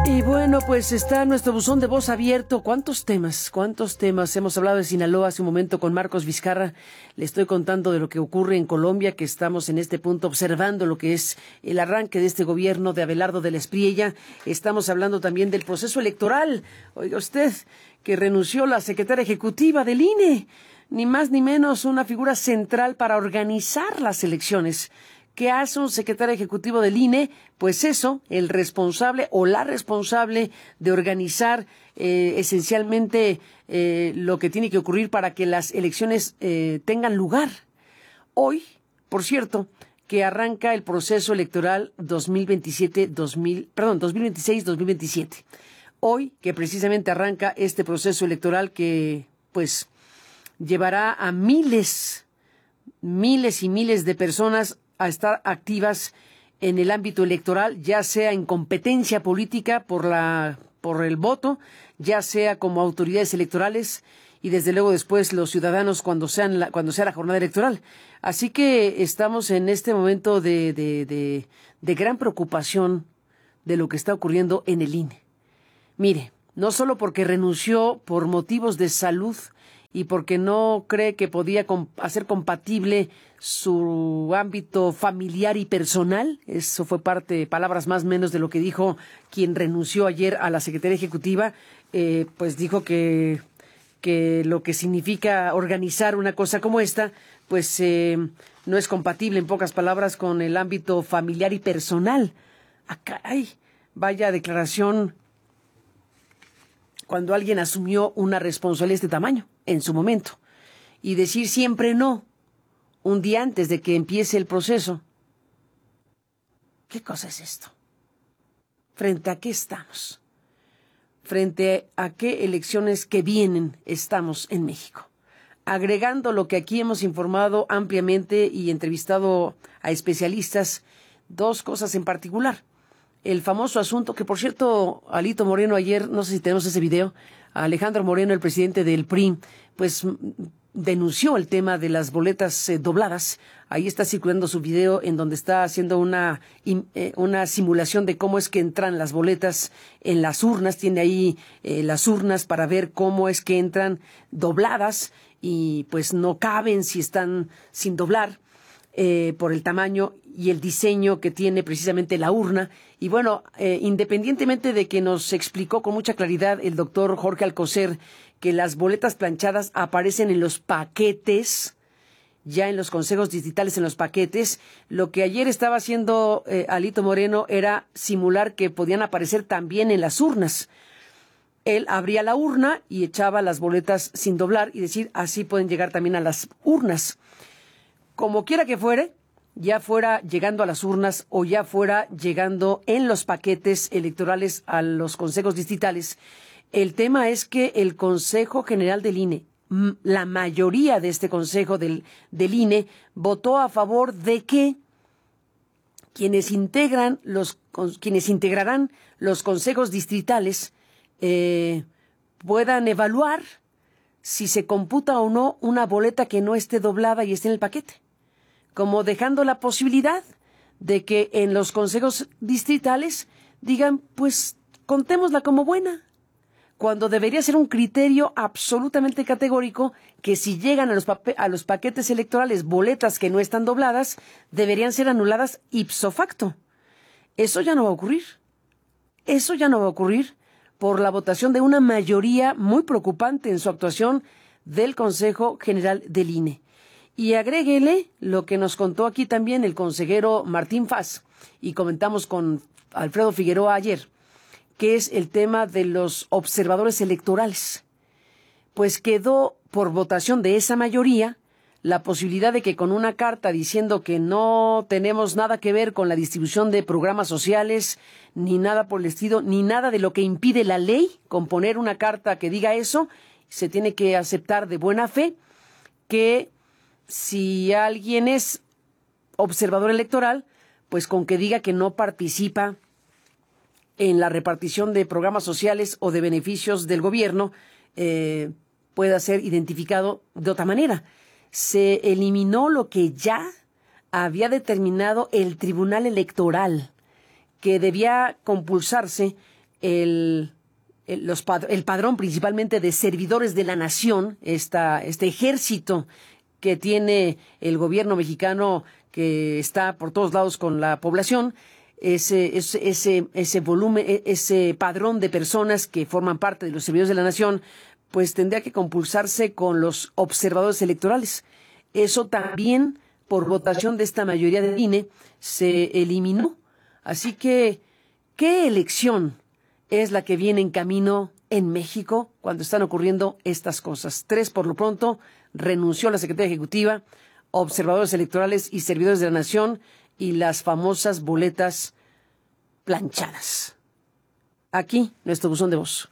Y bueno, pues está nuestro buzón de voz abierto. ¿Cuántos temas? Hemos hablado de Sinaloa hace un momento con Marcos Vizcarra. Le estoy contando de lo que ocurre en Colombia, que estamos en este punto observando lo que es el arranque de este gobierno de Abelardo de la Espriella. Estamos hablando también del proceso electoral. Oiga usted, que renunció la secretaria ejecutiva del INE. Ni más ni menos una figura central para organizar las elecciones. ¿Qué hace un secretario ejecutivo del INE? Pues eso, el responsable o la responsable de organizar esencialmente lo que tiene que ocurrir para que las elecciones tengan lugar. Hoy, por cierto, que arranca el proceso electoral 2026-2027. Hoy, que precisamente arranca este proceso electoral que, pues, llevará a miles y miles de personas a estar activas en el ámbito electoral, ya sea en competencia política por el voto, ya sea como autoridades electorales y desde luego después los ciudadanos cuando sea la jornada electoral. Así que estamos en este momento de gran preocupación de lo que está ocurriendo en el INE. Mire, no solo porque renunció por motivos de salud y porque no cree que podía hacer compatible su ámbito familiar y personal. Eso fue palabras más o menos de lo que dijo quien renunció ayer a la Secretaría Ejecutiva. Pues dijo que lo que significa organizar una cosa como esta, pues no es compatible, en pocas palabras, con el ámbito familiar y personal. ¡Ah, caray! Vaya declaración cuando alguien asumió una responsabilidad de este tamaño en su momento. Y decir siempre no, un día antes de que empiece el proceso. ¿Qué cosa es esto? ¿Frente a qué estamos? ¿Frente a qué elecciones que vienen estamos en México? Agregando lo que aquí hemos informado ampliamente y entrevistado a especialistas, dos cosas en particular. El famoso asunto que, por cierto, Alito Moreno ayer, no sé si tenemos ese video, Alejandro Moreno, el presidente del PRI, pues denunció el tema de las boletas dobladas. Ahí está circulando su video en donde está haciendo una simulación de cómo es que entran las boletas en las urnas. Tiene ahí las urnas para ver cómo es que entran dobladas y pues no caben si están sin doblar. Por el tamaño y el diseño que tiene precisamente la urna. Y bueno, independientemente de que nos explicó con mucha claridad el doctor Jorge Alcocer que las boletas planchadas aparecen en los paquetes, ya en los consejos distritales, en los paquetes, lo que ayer estaba haciendo Alito Moreno era simular que podían aparecer también en las urnas. Él abría la urna y echaba las boletas sin doblar y decir, así pueden llegar también a las urnas. Como quiera que fuere, ya fuera llegando a las urnas o ya fuera llegando en los paquetes electorales a los consejos distritales, el tema es que el Consejo General del INE, la mayoría de este Consejo del INE, votó a favor de que quienes integrarán los consejos distritales puedan evaluar si se computa o no una boleta que no esté doblada y esté en el paquete, como dejando la posibilidad de que en los consejos distritales digan, pues contémosla como buena, cuando debería ser un criterio absolutamente categórico que si llegan a los paquetes electorales boletas que no están dobladas, deberían ser anuladas ipso facto. Eso ya no va a ocurrir. Eso ya no va a ocurrir por la votación de una mayoría muy preocupante en su actuación del Consejo General del INE. Y agréguele lo que nos contó aquí también el consejero Martín Faz, y comentamos con Alfredo Figueroa ayer, que es el tema de los observadores electorales. Pues quedó por votación de esa mayoría la posibilidad de que con una carta diciendo que no tenemos nada que ver con la distribución de programas sociales, ni nada por el estilo, ni nada de lo que impide la ley, con poner una carta que diga eso, se tiene que aceptar de buena fe que si alguien es observador electoral, pues con que diga que no participa en la repartición de programas sociales o de beneficios del gobierno, pueda ser identificado de otra manera. Se eliminó lo que ya había determinado el Tribunal Electoral, que debía compulsarse el padrón principalmente de servidores de la nación, este ejército que tiene el gobierno mexicano, que está por todos lados con la población, ese volumen, ese padrón de personas que forman parte de los servidores de la nación, pues tendría que compulsarse con los observadores electorales. Eso también, por votación de esta mayoría del INE, se eliminó. Así que, ¿qué elección es la que viene en camino en México cuando están ocurriendo estas cosas? 3, por lo pronto, renunció la Secretaría Ejecutiva, observadores electorales y servidores de la nación, y las famosas boletas planchadas. Aquí, nuestro buzón de voz.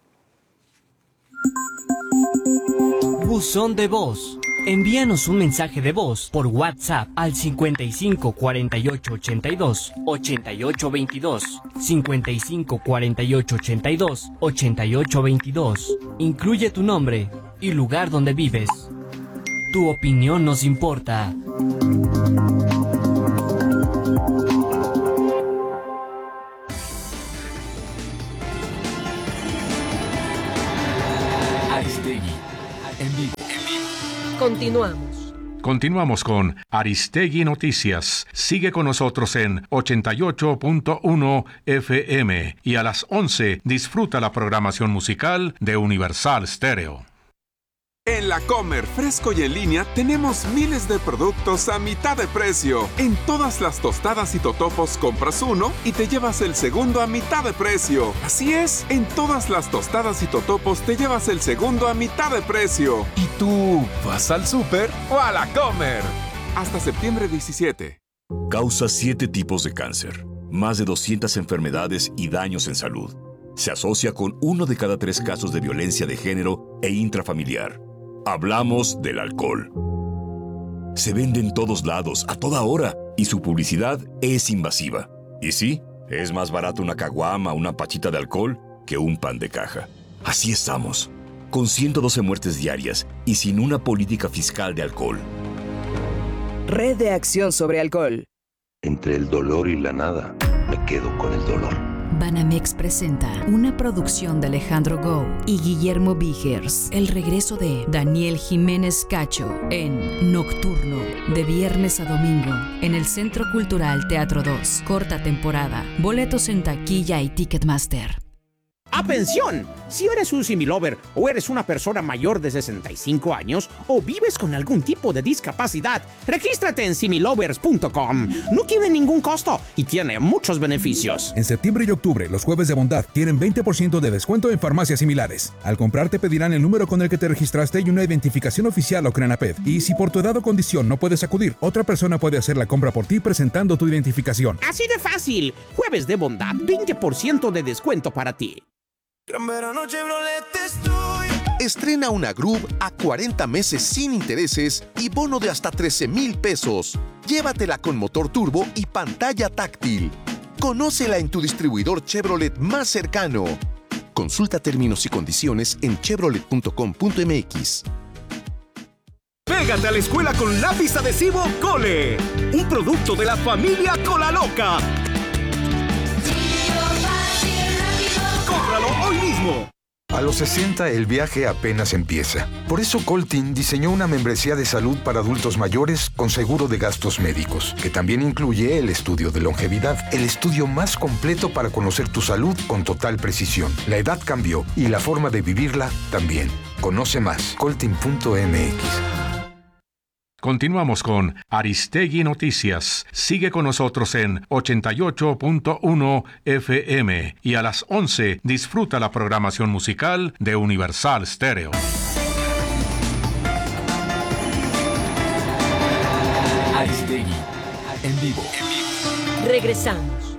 Buzón de voz. Envíanos un mensaje de voz por WhatsApp al 55 48 82 88 22. 55 48 82 88 22. Incluye tu nombre y lugar donde vives. Tu opinión nos importa. Aristegui, en vivo. Continuamos con Aristegui Noticias. Sigue con nosotros en 88.1 FM y a las 11 disfruta la programación musical de Universal Stereo. En La Comer, fresco y en línea, tenemos miles de productos a mitad de precio. En todas las tostadas y totopos compras uno y te llevas el segundo a mitad de precio. Así es, en todas las tostadas y totopos te llevas el segundo a mitad de precio. ¿Y tú vas al súper o a La Comer? Hasta septiembre 17. Causa 7 tipos de cáncer, más de 200 enfermedades y daños en salud. Se asocia con 1 de cada 3 casos de violencia de género e intrafamiliar. Hablamos del alcohol. Se vende en todos lados, a toda hora, y su publicidad es invasiva. Y sí, es más barato una caguama o una pachita de alcohol que un pan de caja. Así estamos, con 112 muertes diarias y sin una política fiscal de alcohol. Red de Acción sobre Alcohol. Entre el dolor y la nada, me quedo con el dolor. Banamex presenta una producción de Alejandro Gou y Guillermo Vigers. El regreso de Daniel Jiménez Cacho en Nocturno, de viernes a domingo, en el Centro Cultural Teatro 2. Corta temporada. Boletos en taquilla y Ticketmaster. ¡Atención! Si eres un similover o eres una persona mayor de 65 años o vives con algún tipo de discapacidad, regístrate en similovers.com. No tiene ningún costo y tiene muchos beneficios. En septiembre y octubre, los jueves de bondad tienen 20% de descuento en farmacias similares. Al comprar te pedirán el número con el que te registraste y una identificación oficial o Crenaped. Y si por tu edad o condición no puedes acudir, otra persona puede hacer la compra por ti presentando tu identificación. Así de fácil. Jueves de bondad, 20% de descuento para ti. Gran verano Chevrolet estoy. Estrena una Groove a 40 meses sin intereses y bono de hasta 13,000 pesos. Llévatela con motor turbo y pantalla táctil. Conócela en tu distribuidor Chevrolet más cercano. Consulta términos y condiciones en chevrolet.com.mx. Pégate a la escuela con lápiz adhesivo Cole, un producto de la familia Colaloca. ¡Cómpralo hoy mismo! A los 60 el viaje apenas empieza. Por eso Coltin diseñó una membresía de salud para adultos mayores con seguro de gastos médicos, que también incluye el estudio de longevidad, el estudio más completo para conocer tu salud con total precisión. La edad cambió y la forma de vivirla también. Conoce más, coltin.mx. Continuamos con Aristegui Noticias. Sigue con nosotros en 88.1 FM y a las 11 disfruta la programación musical de Universal Stereo. Aristegui, en vivo. Regresamos.